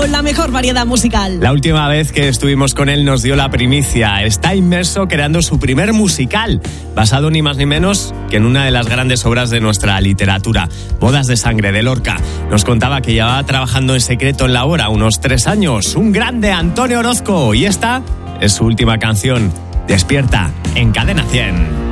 con la mejor variedad musical. La última vez que estuvimos con él nos dio la primicia. Está inmerso creando su primer musical, basado ni más ni menos que en una de las grandes obras de nuestra literatura, Bodas de Sangre, de Lorca. Nos contaba que llevaba trabajando en secreto en la obra unos 3 años. Un grande, Antonio Orozco. Y esta es su última canción, Despierta, en Cadena 100.